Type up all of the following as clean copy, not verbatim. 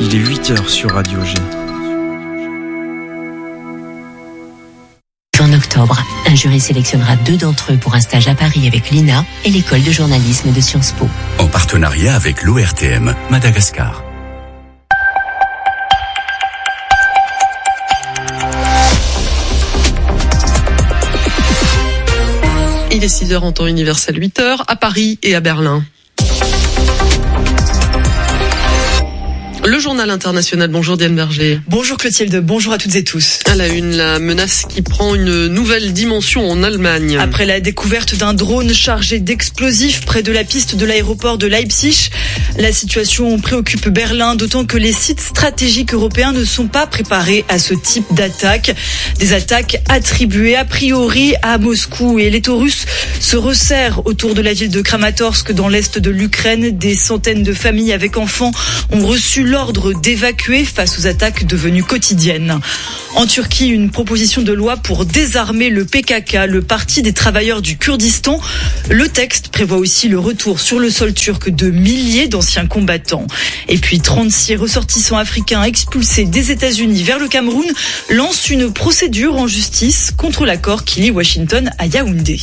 Il est 8h sur Radio G. En octobre, un jury sélectionnera 2 d'entre eux pour un stage à Paris avec l'INA et l'école de journalisme de Sciences Po. En partenariat avec l'ORTM Madagascar. Il est 6h en temps universel, 8h à Paris et à Berlin. Le journal international, bonjour Diane Berger. Bonjour Clotilde, bonjour à toutes et tous. À la une, la menace qui prend une nouvelle dimension en Allemagne. Après la découverte d'un drone chargé d'explosifs près de la piste de l'aéroport de Leipzig, la situation préoccupe Berlin, d'autant que les sites stratégiques européens ne sont pas préparés à ce type d'attaque. Des attaques attribuées a priori à Moscou, et les taux russes se resserrent autour de la ville de Kramatorsk dans l'est de l'Ukraine. Des centaines de familles avec enfants ont reçu l'ordre d'évacuer face aux attaques devenues quotidiennes. En Turquie, une proposition de loi pour désarmer le PKK, le Parti des travailleurs du Kurdistan. Le texte prévoit aussi le retour sur le sol turc de milliers d'anciens combattants. Et puis 36 ressortissants africains expulsés des États-Unis vers le Cameroun lancent une procédure en justice contre l'accord qui lie Washington à Yaoundé.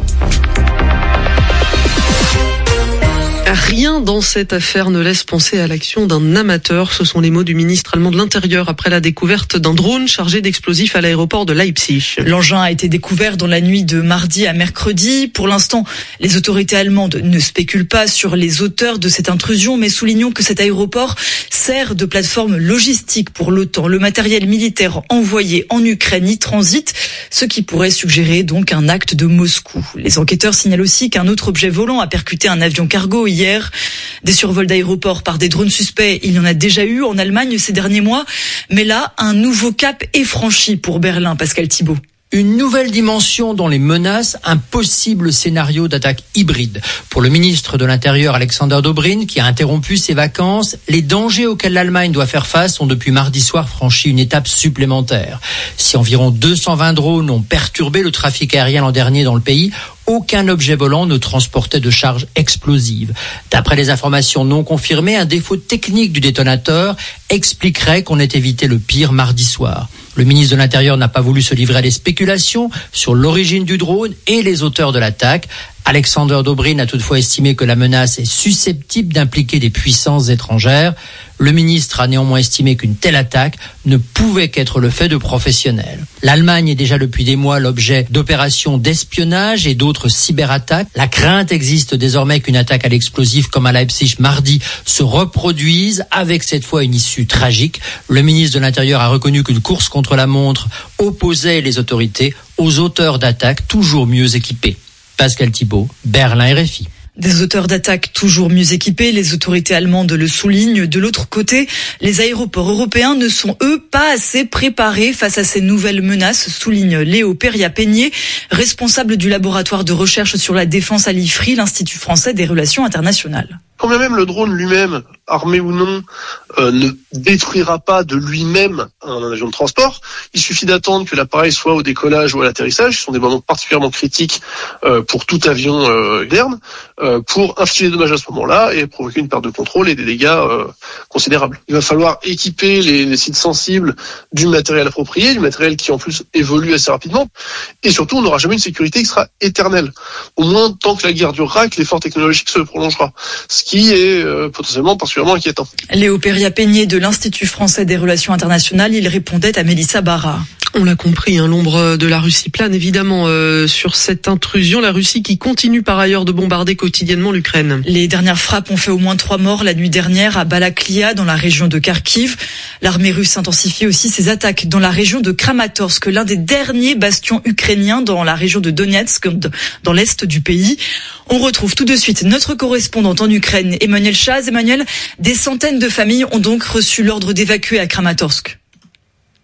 Rien dans cette affaire ne laisse penser à l'action d'un amateur. Ce sont les mots du ministre allemand de l'Intérieur après la découverte d'un drone chargé d'explosifs à l'aéroport de Leipzig. L'engin a été découvert dans la nuit de mardi à mercredi. Pour l'instant, les autorités allemandes ne spéculent pas sur les auteurs de cette intrusion, mais soulignons que cet aéroport sert de plateforme logistique pour l'OTAN. Le matériel militaire envoyé en Ukraine y transite, ce qui pourrait suggérer donc un acte de Moscou. Les enquêteurs signalent aussi qu'un autre objet volant a percuté un avion cargo hier. Des survols d'aéroports par des drones suspects, il y en a déjà eu en Allemagne ces derniers mois. Mais là, un nouveau cap est franchi pour Berlin, Pascal Thibault. Une nouvelle dimension dans les menaces, un possible scénario d'attaque hybride. Pour le ministre de l'Intérieur Alexander Dobrindt, qui a interrompu ses vacances, les dangers auxquels l'Allemagne doit faire face ont depuis mardi soir franchi une étape supplémentaire. Si environ 220 drones ont perturbé le trafic aérien l'an dernier dans le pays, aucun objet volant ne transportait de charges explosives. D'après les informations non confirmées, un défaut technique du détonateur expliquerait qu'on ait évité le pire mardi soir. Le ministre de l'Intérieur n'a pas voulu se livrer à des spéculations sur l'origine du drone et les auteurs de l'attaque. Alexander Dobrindt a toutefois estimé que la menace est susceptible d'impliquer des puissances étrangères. Le ministre a néanmoins estimé qu'une telle attaque ne pouvait qu'être le fait de professionnels. L'Allemagne est déjà depuis des mois l'objet d'opérations d'espionnage et d'autres cyberattaques. La crainte existe désormais qu'une attaque à l'explosif comme à Leipzig mardi se reproduise avec cette fois une issue tragique. Le ministre de l'Intérieur a reconnu qu'une course contre la montre opposait les autorités aux auteurs d'attaques toujours mieux équipés. Pascal Thibault, Berlin RFI. Des auteurs d'attaque toujours mieux équipés, les autorités allemandes le soulignent. De l'autre côté, les aéroports européens ne sont, eux, pas assez préparés face à ces nouvelles menaces, souligne Léo Peria-Peigné, responsable du laboratoire de recherche sur la défense à l'IFRI, l'Institut français des relations internationales. Quand bien même le drone lui-même, armé ou non, ne détruira pas de lui-même un avion de transport, il suffit d'attendre que l'appareil soit au décollage ou à l'atterrissage, qui sont des moments particulièrement critiques pour tout avion moderne, pour infliger des dommages à ce moment-là et provoquer une perte de contrôle et des dégâts considérables. Il va falloir équiper les sites sensibles du matériel approprié, du matériel qui en plus évolue assez rapidement, et surtout on n'aura jamais une sécurité qui sera éternelle. Au moins tant que la guerre durera, que l'effort technologique se prolongera. Ce qui est potentiellement particulièrement inquiétant. Léo Peria-Peigné de l'Institut français des relations internationales, il répondait à Mélissa Barra. On l'a compris, l'ombre de la Russie plane évidemment sur cette intrusion. La Russie qui continue par ailleurs de bombarder quotidiennement l'Ukraine. Les dernières frappes ont fait au moins 3 morts la nuit dernière à Balaklia, dans la région de Kharkiv. L'armée russe intensifie aussi ses attaques dans la région de Kramatorsk, l'un des derniers bastions ukrainiens dans la région de Donetsk, dans l'est du pays. On retrouve tout de suite notre correspondante en Ukraine, Emmanuel Chaz. Emmanuel, des centaines de familles ont donc reçu l'ordre d'évacuer à Kramatorsk.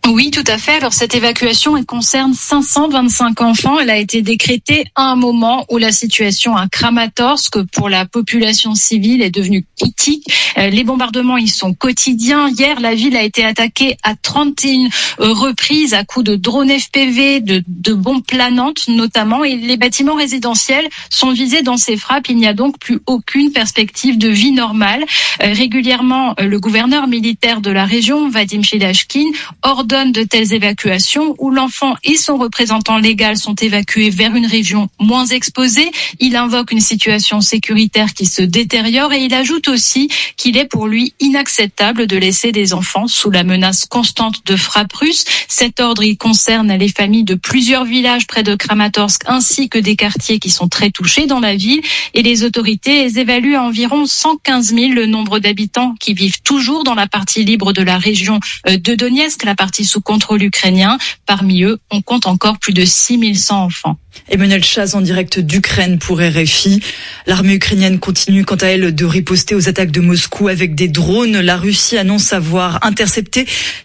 Oui, tout à fait. Alors cette évacuation, elle concerne 525 enfants. Elle a été décrétée à un moment où la situation à Kramatorsk pour la population civile est devenue critique. Les bombardements, ils sont quotidiens. Hier, la ville a été attaquée à 31 reprises à coups de drones FPV, de bombes planantes notamment. Et les bâtiments résidentiels sont visés dans ces frappes. Il n'y a donc plus aucune perspective de vie normale. Régulièrement, le gouverneur militaire de la région, Vadim Shilashkin, ordonne de telles évacuations où l'enfant et son représentant légal sont évacués vers une région moins exposée. Il invoque une situation sécuritaire qui se détériore et il ajoute aussi qu'il est pour lui inacceptable de laisser des enfants sous la menace constante de frappes russes. Cet ordre, il concerne les familles de plusieurs villages près de Kramatorsk ainsi que des quartiers qui sont très touchés dans la ville et les autorités évaluent à environ 115 000 le nombre d'habitants qui vivent toujours dans la partie libre de la région de Donetsk, la partie sous contrôle ukrainien. Parmi eux, on compte encore plus de 6100 enfants. Emmanuel Chaz en direct d'Ukraine pour RFI. L'armée ukrainienne continue quant à elle de riposter aux attaques de Moscou avec des drones. La Russie annonce avoir intercepté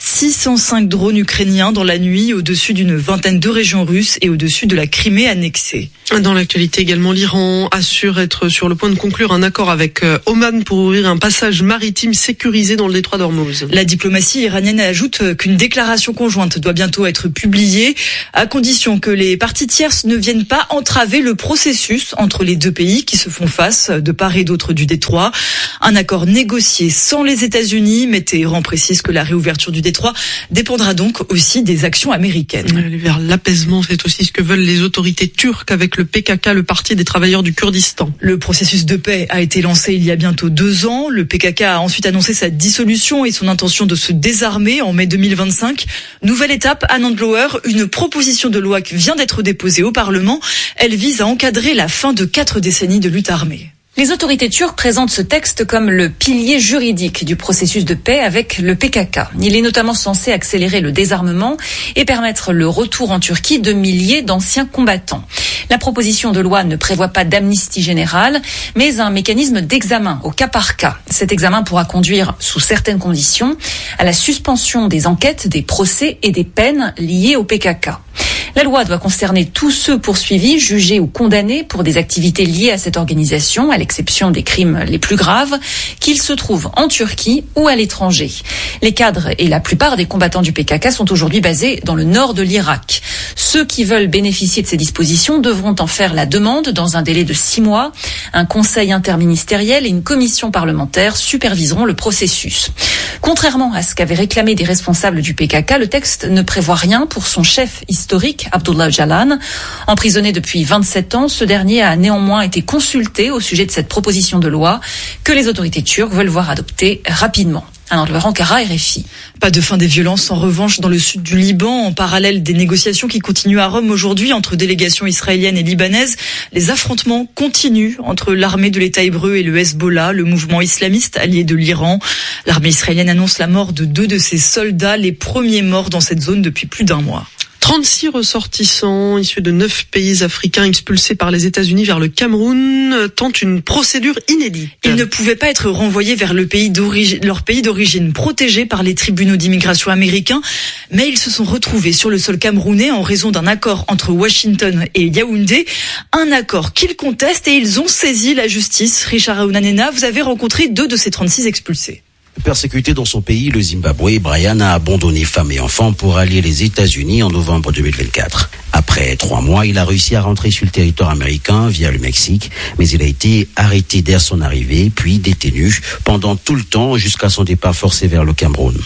605 drones ukrainiens dans la nuit au-dessus d'une vingtaine de régions russes et au-dessus de la Crimée annexée. Dans l'actualité également, l'Iran assure être sur le point de conclure un accord avec Oman pour ouvrir un passage maritime sécurisé dans le détroit d'Ormuz. La diplomatie iranienne ajoute qu'une déclaration conjointe doit bientôt être publiée à condition que les parties tierces ne viennent pas entraver le processus entre les deux pays qui se font face de part et d'autre du détroit. Un accord négocié sans les États-Unis, mais Téhéran précise que la réouverture du détroit dépendra donc aussi des actions américaines. Aller vers l'apaisement, c'est aussi ce que veulent les autorités turques avec le PKK, le Parti des travailleurs du Kurdistan. Le processus de paix a été lancé il y a bientôt 2 ans. Le PKK a ensuite annoncé sa dissolution et son intention de se désarmer en mai 2025. Nouvelle étape à Nandlower, une proposition de loi vient d'être déposée au Parlement. Elle vise à encadrer la fin de 4 décennies de lutte armée. Les autorités turques présentent ce texte comme le pilier juridique du processus de paix avec le PKK. Il est notamment censé accélérer le désarmement et permettre le retour en Turquie de milliers d'anciens combattants. La proposition de loi ne prévoit pas d'amnistie générale, mais un mécanisme d'examen au cas par cas. Cet examen pourra conduire, sous certaines conditions, à la suspension des enquêtes, des procès et des peines liées au PKK. La loi doit concerner tous ceux poursuivis, jugés ou condamnés pour des activités liées à cette organisation, à l'exception des crimes les plus graves, qu'ils se trouvent en Turquie ou à l'étranger. Les cadres et la plupart des combattants du PKK sont aujourd'hui basés dans le nord de l'Irak. Ceux qui veulent bénéficier de ces dispositions devront en faire la demande dans un délai de 6 mois. Un conseil interministériel et une commission parlementaire superviseront le processus. Contrairement à ce qu'avaient réclamé des responsables du PKK, le texte ne prévoit rien pour son chef historique, Abdullah Öcalan. Emprisonné depuis 27 ans, ce dernier a néanmoins été consulté au sujet de cette proposition de loi que les autorités turques veulent voir adopter rapidement. Ankara, RFI. Pas de fin des violences en revanche dans le sud du Liban. En parallèle des négociations qui continuent à Rome aujourd'hui entre délégations israéliennes et libanaises, les affrontements continuent entre l'armée de l'État hébreu et le Hezbollah, le mouvement islamiste allié de l'Iran. L'armée israélienne annonce la mort de 2 de ses soldats, les premiers morts dans cette zone depuis plus d'1 mois. 36 ressortissants issus de 9 pays africains expulsés par les États-Unis vers le Cameroun tentent une procédure inédite. Ils ne pouvaient pas être renvoyés vers leur pays d'origine protégé par les tribunaux d'immigration américains, mais ils se sont retrouvés sur le sol camerounais en raison d'un accord entre Washington et Yaoundé, un accord qu'ils contestent et ils ont saisi la justice. Richard Aounanena, vous avez rencontré 2 de ces 36 expulsés. Persécuté dans son pays, le Zimbabwe, Brian a abandonné femme et enfants pour allier les États-Unis en novembre 2024. Après 3 mois, il a réussi à rentrer sur le territoire américain via le Mexique, mais il a été arrêté dès son arrivée, puis détenu pendant tout le temps jusqu'à son départ forcé vers le Cameroun.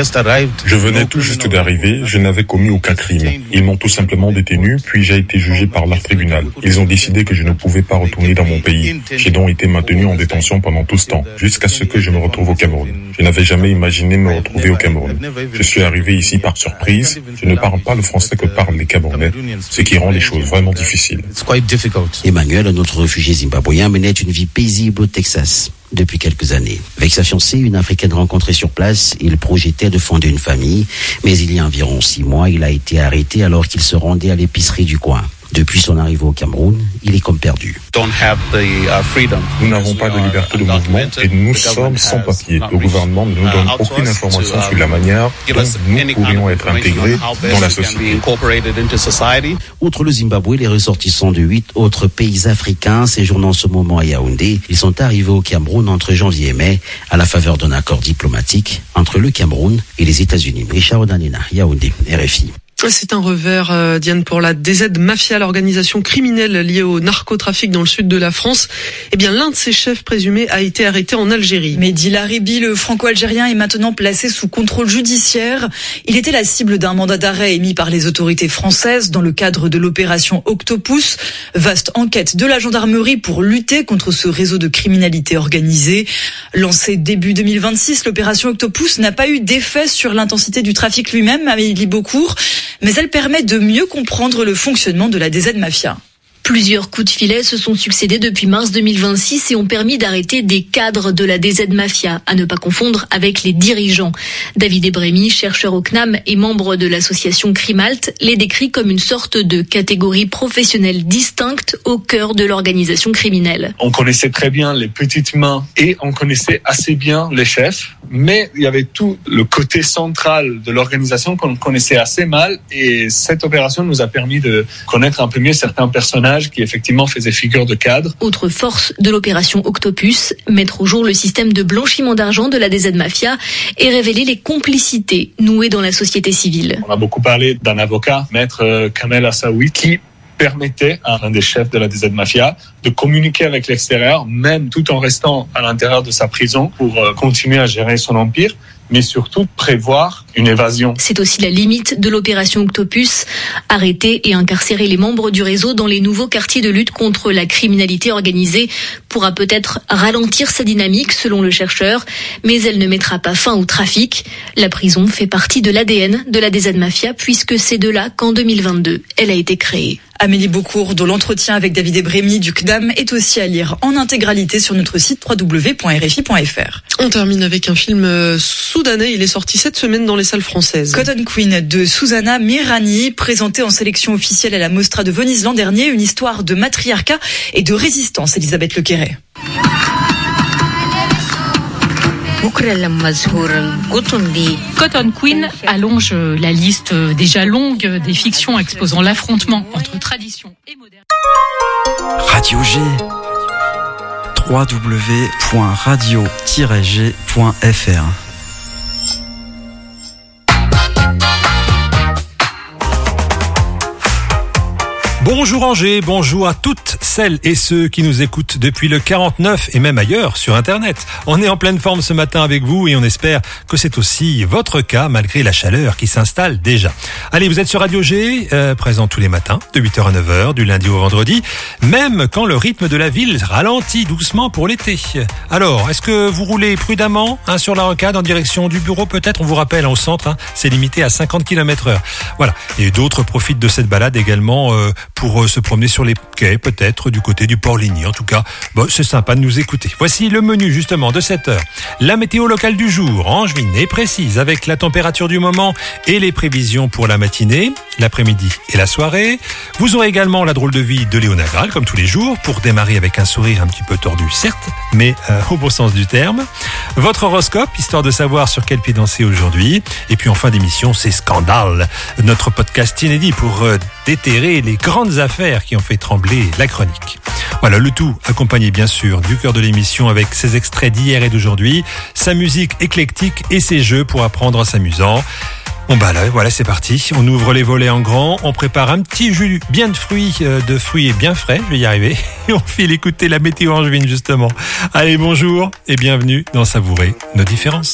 Je venais tout juste d'arriver, je n'avais commis aucun crime. Ils m'ont tout simplement détenu, puis j'ai été jugé par leur tribunal. Ils ont décidé que je ne pouvais pas retourner dans mon pays. J'ai donc été maintenu en détention pendant tout ce temps, jusqu'à ce que je me retrouve au Cameroun. Je n'avais jamais imaginé me retrouver au Cameroun. Je suis arrivé ici par surprise. Je ne parle pas le français que parlent les Camerounais, ce qui rend les choses vraiment difficiles. Emmanuel, notre réfugié zimbabwéen, menait une vie paisible au Texas depuis quelques années. Avec sa fiancée, une Africaine rencontrée sur place, il projetait de fonder une famille, mais il y a environ 6 mois, il a été arrêté alors qu'il se rendait à l'épicerie du coin. Depuis son arrivée au Cameroun, il est comme perdu. Nous n'avons pas de liberté de mouvement et nous sommes sans papier. Le gouvernement ne nous donne aucune information sur la manière dont nous pourrions être intégrés dans la société. Outre le Zimbabwe, les ressortissants de 8 autres pays africains séjournant en ce moment à Yaoundé, ils sont arrivés au Cameroun entre janvier et mai à la faveur d'un accord diplomatique entre le Cameroun et les États-Unis. Richard Odanena, Yaoundé, RFI. C'est un revers, Diane, pour la DZ Mafia, l'organisation criminelle liée au narcotrafic dans le sud de la France. Eh bien, l'un de ses chefs présumés a été arrêté en Algérie. Mehdi Laribi, le franco-algérien, est maintenant placé sous contrôle judiciaire. Il était la cible d'un mandat d'arrêt émis par les autorités françaises dans le cadre de l'opération Octopus, vaste enquête de la gendarmerie pour lutter contre ce réseau de criminalité organisée. Lancée début 2026, l'opération Octopus n'a pas eu d'effet sur l'intensité du trafic lui-même, Amélie Beaucourt, mais elle permet de mieux comprendre le fonctionnement de la DZ Mafia. Plusieurs coups de filet se sont succédés depuis mars 2026 et ont permis d'arrêter des cadres de la DZ Mafia, à ne pas confondre avec les dirigeants. David Ebremi, chercheur au CNAM et membre de l'association Crimalt, les décrit comme une sorte de catégorie professionnelle distincte au cœur de l'organisation criminelle. On connaissait très bien les petites mains et on connaissait assez bien les chefs, mais il y avait tout le côté central de l'organisation qu'on connaissait assez mal, et cette opération nous a permis de connaître un peu mieux certains personnages qui effectivement faisaient figure de cadre. Autre force de l'opération Octopus, mettre au jour le système de blanchiment d'argent de la DZ Mafia et révéler les complicités nouées dans la société civile. On a beaucoup parlé d'un avocat, maître Kamel Assaoui, qui permettait à un des chefs de la DZ Mafia de communiquer avec l'extérieur, même tout en restant à l'intérieur de sa prison pour continuer à gérer son empire, mais surtout prévoir une évasion. C'est aussi la limite de l'opération Octopus, arrêter et incarcérer les membres du réseau dans les nouveaux quartiers de lutte contre la criminalité organisée pourra peut-être ralentir sa dynamique selon le chercheur, mais elle ne mettra pas fin au trafic. La prison fait partie de l'ADN de la DZ Mafia puisque c'est de là qu'en 2022, elle a été créée. Amélie Beaucourt, dont l'entretien avec David Ebremi du CNAM est aussi à lire en intégralité sur notre site www.rfi.fr. On termine avec un film soudanais. Il est sorti cette semaine dans les salles françaises. Cotton Queen de Susanna Mirani, présenté en sélection officielle à la Mostra de Venise l'an dernier, une histoire de matriarcat et de résistance. Elisabeth Lequeret. Cotton Queen allonge la liste déjà longue des fictions exposant l'affrontement entre tradition et modernité. Radio G. www.radio-g.fr. Bonjour Angers, bonjour à toutes celles et ceux qui nous écoutent depuis le 49 et même ailleurs sur Internet. On est en pleine forme ce matin avec vous et on espère que c'est aussi votre cas malgré la chaleur qui s'installe déjà. Allez, vous êtes sur Radio G, présent tous les matins de 8h à 9h, du lundi au vendredi, même quand le rythme de la ville ralentit doucement pour l'été. Alors, est-ce que vous roulez prudemment sur la rocade en direction du bureau peut-être? On vous rappelle, au centre, c'est limité à 50 km/h. Voilà, et d'autres profitent de cette balade également pour se promener sur les quais, peut-être du côté du Port-Ligny. En tout cas, c'est sympa de nous écouter. Voici le menu justement de cette heure. La météo locale du jour, angevine et précise, avec la température du moment et les prévisions pour la matinée, l'après-midi et la soirée. Vous aurez également la drôle de vie de Léona Graal, comme tous les jours, pour démarrer avec un sourire un petit peu tordu, certes, mais au bon sens du terme. Votre horoscope, histoire de savoir sur quel pied danser aujourd'hui. Et puis en fin d'émission, c'est Scandale, notre podcast inédit pour déterrer les grandes affaires qui ont fait trembler la chronique. Voilà, le tout accompagné bien sûr du cœur de l'émission avec ses extraits d'hier et d'aujourd'hui, sa musique éclectique et ses jeux pour apprendre en s'amusant. Bon là, voilà, c'est parti. On ouvre les volets en grand, on prépare un petit jus bien de fruits bien frais, je vais y arriver, et on file écouter la météo angevine justement. Allez, bonjour et bienvenue dans Savourer nos différences.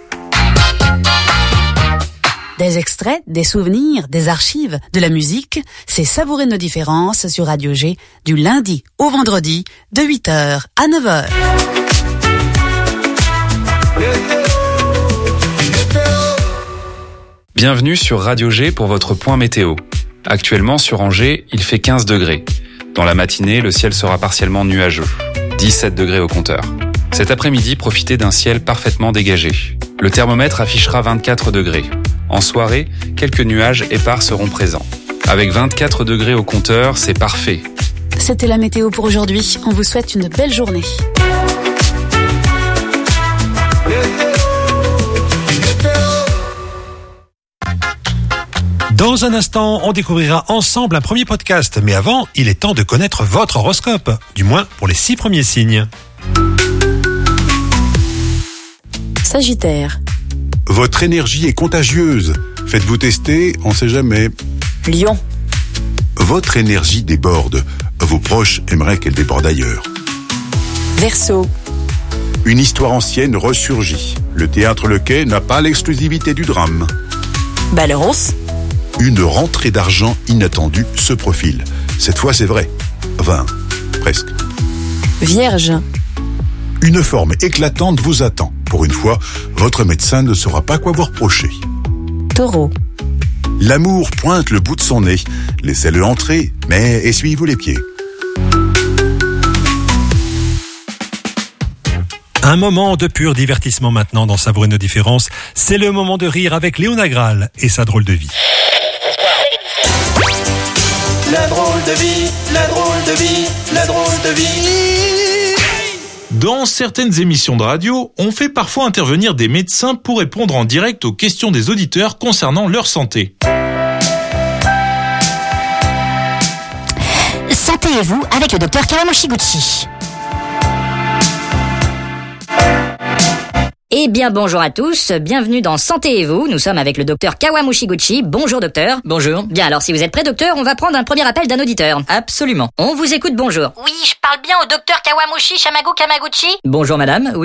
Des extraits, des souvenirs, des archives, de la musique, c'est Savourer nos différences sur Radio G du lundi au vendredi de 8h à 9h. Bienvenue sur Radio G pour votre point météo. Actuellement sur Angers, il fait 15 degrés. Dans la matinée, le ciel sera partiellement nuageux. 17 degrés au compteur. Cet après-midi, profitez d'un ciel parfaitement dégagé. Le thermomètre affichera 24 degrés. En soirée, quelques nuages épars seront présents. Avec 24 degrés au compteur, c'est parfait. C'était la météo pour aujourd'hui. On vous souhaite une belle journée. Dans un instant, on découvrira ensemble un premier podcast. Mais avant, il est temps de connaître votre horoscope. Du moins pour les 6 premiers signes. Sagittaire. Votre énergie est contagieuse. Faites-vous tester, on sait jamais. Lion. Votre énergie déborde. Vos proches aimeraient qu'elle déborde ailleurs. Verseau. Une histoire ancienne ressurgit. Le théâtre Le Quai n'a pas l'exclusivité du drame. Balance. Une rentrée d'argent inattendue se profile. Cette fois, c'est vrai. Enfin, presque. Vierge. Une forme éclatante vous attend. Pour une fois, votre médecin ne saura pas quoi vous reprocher. Taureau. L'amour pointe le bout de son nez. Laissez-le entrer, mais essuyez-vous les pieds. Un moment de pur divertissement maintenant dans Savourer nos différences. C'est le moment de rire avec Léona Graal et sa drôle de vie. La drôle de vie, la drôle de vie, la drôle de vie. Dans certaines émissions de radio, on fait parfois intervenir des médecins pour répondre en direct aux questions des auditeurs concernant leur santé. Santé-vous avec le docteur Kawamoshiguchi. Eh bien, bonjour à tous, bienvenue dans Santé et vous. Nous sommes avec le docteur Kawamoshiguchi. Bonjour docteur. Bonjour. Bien, alors si vous êtes prêt docteur, on va prendre un premier appel d'un auditeur. Absolument. On vous écoute, bonjour. Oui, je parle bien au docteur Kawamoshi Shamagu Kamaguchi. Bonjour madame.